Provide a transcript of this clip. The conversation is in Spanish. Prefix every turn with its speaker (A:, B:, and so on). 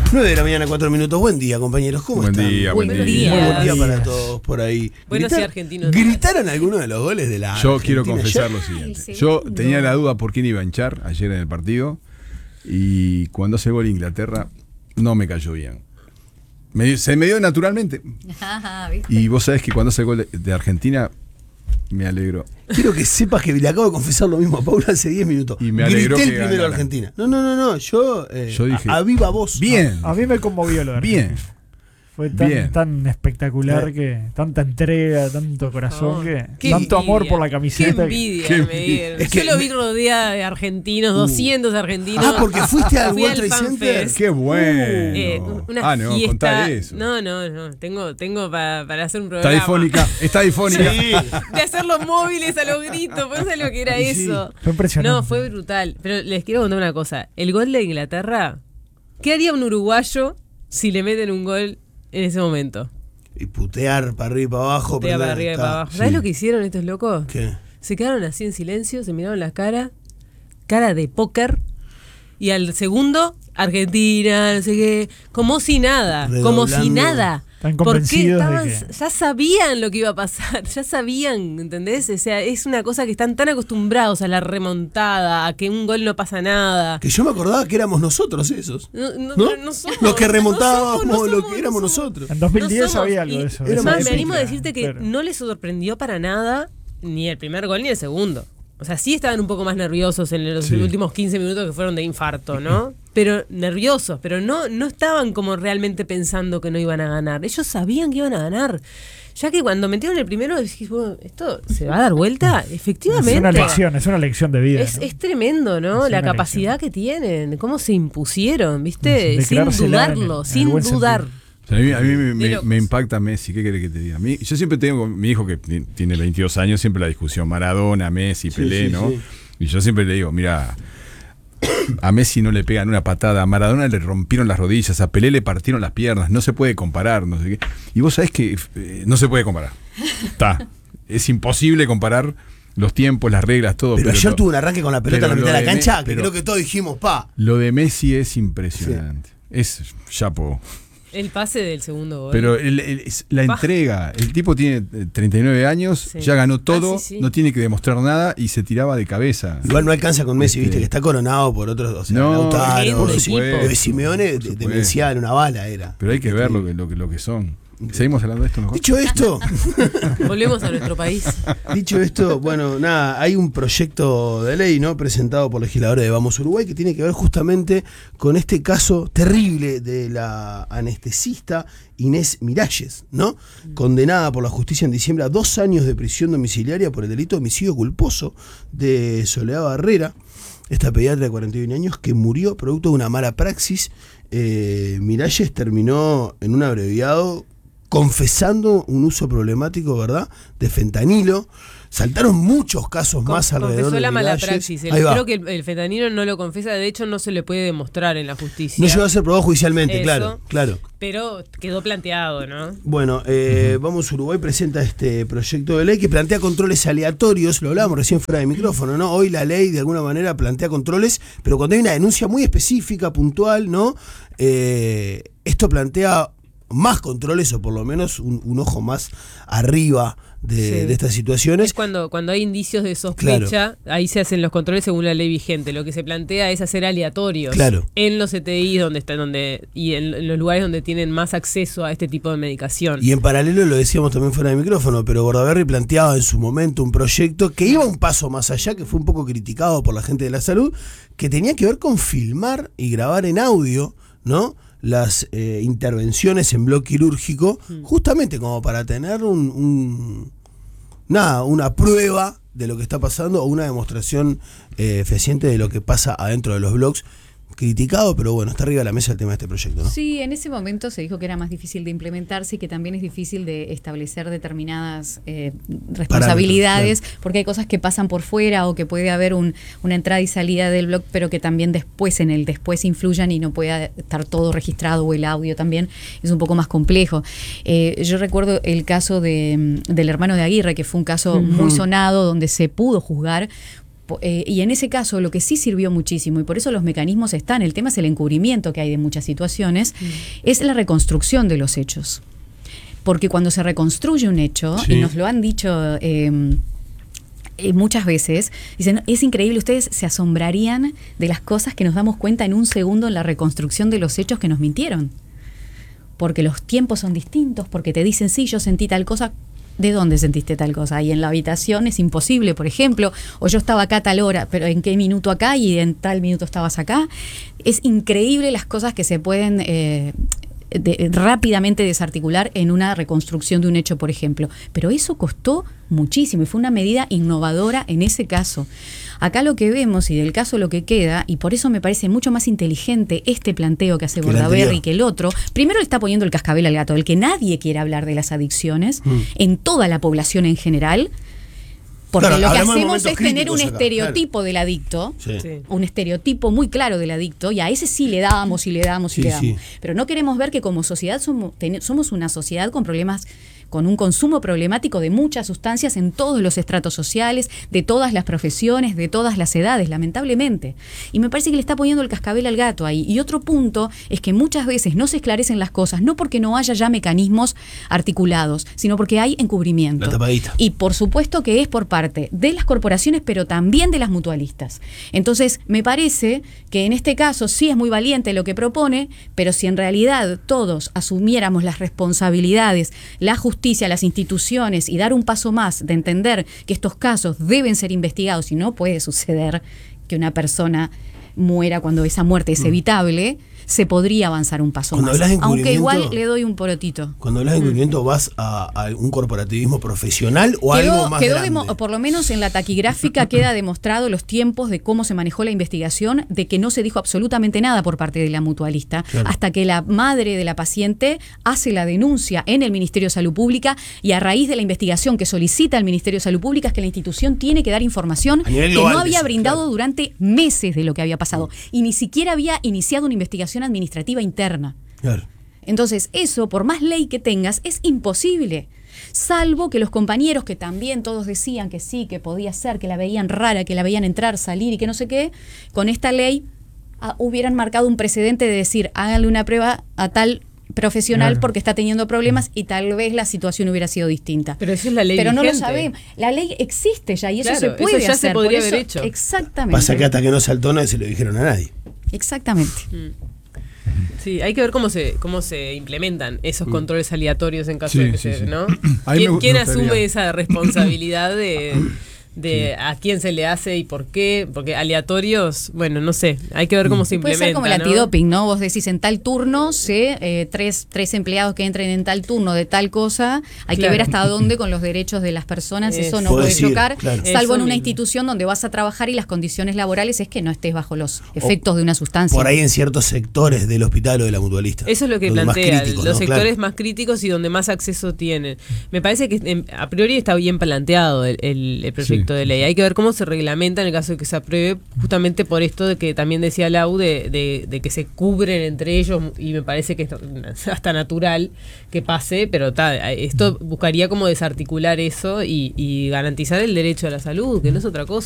A: 9 de la mañana, 4 minutos. Buen día, compañeros. ¿Cómo están?
B: Buen día.
A: Buen día para todos por ahí.
C: Buenos y argentinos.
A: ¿Gritaron alguno de los goles de la
B: Yo
A: Argentina
B: quiero confesar
A: ayer?
B: lo siguiente. Yo tenía la duda por quién iba a hinchar ayer en el partido. Y cuando hace gol Inglaterra, no me cayó bien. Se me dio naturalmente.
D: ¿Viste?
B: Y vos sabés que cuando hace gol de Argentina, me alegro.
A: Quiero que sepas que le acabo de confesar lo mismo a Paula hace 10 minutos.
B: Y me alegró
A: Grité el
B: que
A: primero a
B: ganara.
A: Argentina. No. Yo
B: dije,
A: a viva voz.
B: Bien.
E: A mí me conmovió lo de
B: Bien.
E: Argentina. Fue
B: Bien.
E: tan espectacular, que tanta entrega, tanto corazón,
C: Qué
E: tanto amor
C: envidia,
E: por la camiseta.
C: Qué envidia
B: Qué
C: me
B: envidia.
C: dieron.
A: Es que
C: Yo lo vi rodeada de argentinos, 200 argentinos.
A: Ah, porque fuiste al
C: Fui
A: World
C: al
A: Trade
C: Fan
A: Center.
C: Fest.
B: Qué bueno.
C: Una
B: no,
C: fiesta.
B: contá eso.
C: No. Tengo para hacer un programa.
B: Está difónica.
A: Sí.
C: De hacer los móviles a los gritos. ¿Pensás lo que era
A: Sí.
C: eso?
E: Fue impresionante.
C: No, fue brutal. Pero les quiero contar una cosa. El gol de Inglaterra, ¿qué haría un uruguayo si le meten un gol en ese momento?
A: Y putear para arriba y para abajo.
C: Putea para arriba y para abajo. ¿Sabes
B: Sí.
C: lo que hicieron estos locos?
A: ¿Qué?
C: Se quedaron así en silencio, se miraron las caras, cara de póker, y al segundo, Argentina, no sé qué, como si nada, como si
A: Redoblando.
C: nada.
E: Están
C: Porque
E: convencidos de
C: ya sabían lo que iba a pasar, ya sabían, ¿entendés? O sea, es una cosa que están tan acostumbrados a la remontada, a que un gol no pasa nada.
A: Que yo me acordaba que éramos nosotros esos.
C: No somos,
A: Los que remontábamos,
C: no somos,
A: lo que éramos nosotros.
E: En 2010
C: No somos.
E: había algo
C: Y,
E: de eso.
A: es
C: es
A: más,
C: más,
E: esa
C: me animo a
E: épica,
C: decirte que
E: pero-
C: no les sorprendió para nada ni el primer gol ni el segundo. O sea, sí estaban un poco más nerviosos en los
B: Sí.
C: últimos 15 minutos que fueron de infarto, ¿no? Pero nerviosos, pero no estaban como realmente pensando que no iban a ganar. Ellos sabían que iban a ganar. Ya que cuando metieron el primero, dije, bueno, ¿esto se va a dar vuelta? Efectivamente.
E: Es una lección de vida.
C: Es,
E: ¿no?
C: es tremendo, ¿no?
E: Es
C: La
E: una
C: capacidad
E: lección.
C: que tienen, cómo se impusieron, ¿viste?
E: De
C: Sin
E: creérsela
C: dudarlo,
E: en el
C: sin
E: buen
C: dudar.
E: sentido.
B: O sea, a mí
C: De locos.
B: me impacta Messi. ¿Qué querés que te diga? Yo siempre tengo con mi hijo que tiene 22 años, siempre la discusión Maradona, Messi, Pelé,
A: sí,
B: ¿no?
A: sí.
B: Y yo siempre le digo, mira, a Messi no le pegan una patada, a Maradona le rompieron las rodillas, a Pelé le partieron las piernas, no se puede comparar, no sé qué. Y vos sabés que no se puede comparar. Es imposible comparar los tiempos, las reglas, todo.
A: Pero ayer
B: lo-
A: tuvo un arranque con la pelota en la
B: pero
A: mitad de
B: lo
A: la
B: de
A: cancha
B: Me-
A: que
B: pero-
A: creo que todos dijimos, pa.
B: Lo de Messi es impresionante. Es chapo.
C: El pase del segundo gol.
B: Pero la entrega, el tipo tiene 39 años,
C: Sí.
B: ya ganó todo,
C: Sí.
B: no tiene que demostrar nada y se tiraba de cabeza.
A: Igual no alcanza con Messi, viste, que está coronado por otros, o sea,
B: No,
A: Lautaro,
C: por
A: lo
C: supuesto,
A: de Simeone,
B: por supuesto.
A: demencial, una bala era.
B: Pero hay que ver lo que son. Seguimos hablando de esto mejor.
A: Dicho esto,
C: Volvemos a nuestro país.
A: dicho esto, bueno, nada, hay un proyecto de ley, ¿no? Presentado por legisladores de Vamos Uruguay que tiene que ver justamente con este caso terrible de la anestesista Inés Miralles, ¿no? Condenada por la justicia en diciembre a 2 años de prisión domiciliaria por el delito de homicidio culposo de Soledad Barrera, esta pediatra de 41 años que murió producto de una mala praxis. Miralles terminó en un abreviado confesando un uso problemático, ¿verdad?, de fentanilo. Saltaron muchos casos más alrededor
C: Confesó
A: de
C: la mala
A: Miralles.
C: praxis.
A: Ahí va.
C: Creo que el fentanilo no lo confesa, de hecho no se le puede demostrar en la justicia.
A: No llegó a ser probado judicialmente,
C: Eso.
A: claro.
C: Pero quedó planteado, ¿no?
A: Bueno, Vamos Uruguay presenta este proyecto de ley que plantea controles aleatorios, lo hablábamos recién fuera de micrófono, ¿no? Hoy la ley de alguna manera plantea controles, pero cuando hay una denuncia muy específica, puntual, ¿no? Esto plantea más controles o por lo menos un ojo más arriba de estas situaciones.
C: Es cuando hay indicios de sospecha, ahí se hacen los controles según la ley vigente. Lo que se plantea es hacer aleatorios en los CTI y en los lugares donde tienen más acceso a este tipo de medicación.
A: Y en paralelo, lo decíamos también fuera de micrófono, pero Bordaberry planteaba en su momento un proyecto que iba un paso más allá, que fue un poco criticado por la gente de la salud, que tenía que ver con filmar y grabar en audio, ¿no?, las intervenciones en bloque quirúrgico, justamente como para tener una prueba de lo que está pasando o una demostración fehaciente de lo que pasa adentro de los blogs. Criticado, pero bueno, está arriba de la mesa el tema de este proyecto, ¿no?
D: Sí, en ese momento se dijo que era más difícil de implementarse y que también es difícil de establecer determinadas responsabilidades, porque hay cosas que pasan por fuera o que puede haber una entrada y salida del blog, pero que también después influyan y no pueda estar todo registrado, o el audio también es un poco más complejo. Yo recuerdo el caso del hermano de Aguirre, que fue un caso muy sonado, donde se pudo juzgar Y en ese caso lo que sí sirvió muchísimo, y por eso los mecanismos están, el tema es el encubrimiento que hay de muchas situaciones, es la reconstrucción de los hechos. Porque cuando se reconstruye un hecho, y nos lo han dicho muchas veces, dicen, es increíble, ustedes se asombrarían de las cosas que nos damos cuenta en un segundo en la reconstrucción de los hechos que nos mintieron. Porque los tiempos son distintos, porque te dicen, sí, yo sentí tal cosa. ¿De dónde sentiste tal cosa? Y en la habitación es imposible, por ejemplo, o yo estaba acá a tal hora, pero ¿en qué minuto acá? Y en tal minuto estabas acá. Es increíble las cosas que se pueden rápidamente desarticular en una reconstrucción de un hecho, por ejemplo. Pero eso costó muchísimo y fue una medida innovadora en ese caso. Acá lo que vemos y del caso lo que queda, y por eso me parece mucho más inteligente este planteo que hace Bordaberry que el otro, primero le está poniendo el cascabel al gato, el que nadie quiere hablar de las adicciones en toda la población en general, porque lo que hacemos es tener un estereotipo del adicto, un estereotipo muy claro del adicto, y a ese sí le damos y le damos y le damos. Pero no queremos ver que como sociedad somos una sociedad con problemas, con un consumo problemático de muchas sustancias en todos los estratos sociales, de todas las profesiones, de todas las edades, lamentablemente. Y me parece que le está poniendo el cascabel al gato ahí. Y otro punto es que muchas veces no se esclarecen las cosas, no porque no haya ya mecanismos articulados, sino porque hay encubrimiento.
A: La tapadita.
D: Y por supuesto que es por parte de las corporaciones, pero también de las mutualistas. Entonces, me parece que en este caso sí es muy valiente lo que propone, pero si en realidad todos asumiéramos las responsabilidades, la justicia, las instituciones, y dar un paso más de entender que estos casos deben ser investigados y no puede suceder que una persona muera cuando esa muerte es evitable, se podría avanzar un paso más. Aunque igual le doy un porotito.
A: Cuando hablas de encubrimiento, ¿vas a un corporativismo profesional o algo más grande?
D: Por lo menos en la taquigráfica queda demostrado los tiempos de cómo se manejó la investigación, de que no se dijo absolutamente nada por parte de la mutualista, hasta que la madre de la paciente hace la denuncia en el Ministerio de Salud Pública, y a raíz de la investigación que solicita el Ministerio de Salud Pública es que la institución tiene que dar información que no había brindado durante meses de lo que había pasado, y ni siquiera había iniciado una investigación administrativa interna. Entonces, eso, por más ley que tengas, es imposible. Salvo que los compañeros, que también todos decían que sí, que podía ser, que la veían rara, que la veían entrar, salir y que no sé qué, con esta ley hubieran marcado un precedente de decir, háganle una prueba a tal profesional porque está teniendo problemas, y tal vez la situación hubiera sido distinta.
C: Pero eso es la ley
D: Pero
C: vigente.
D: no lo sabemos. La ley existe ya y eso se puede
C: eso ya
D: hacer.
C: se podría haber hecho.
D: Exactamente.
A: Pasa que hasta que no saltó nadie se lo dijeron a nadie.
D: Exactamente.
C: Sí, hay que ver cómo se implementan esos controles aleatorios en caso de que se, ¿no? ¿Quién asume esa responsabilidad de a quién se le hace y por qué? Porque aleatorios, bueno, no sé, hay que ver cómo se implementa.
D: Puede ser como el antidoping, ¿no? Vos decís en tal turno, tres empleados que entren en tal turno de tal cosa, hay que ver hasta dónde con los derechos de las personas eso no puede chocar, salvo en una institución donde vas a trabajar y las condiciones laborales es que no estés bajo los efectos de una sustancia.
A: Por ahí en ciertos sectores del hospital o de la mutualista.
C: Eso es lo que plantea, los sectores más críticos y donde más acceso tienen. Me parece que a priori está bien planteado el proyecto de ley. Hay que ver cómo se reglamenta en el caso de que se apruebe, justamente por esto de que también decía Lau de que se cubren entre ellos, y me parece que es hasta natural que pase, pero esto buscaría como desarticular eso y garantizar el derecho a la salud, que no es otra cosa.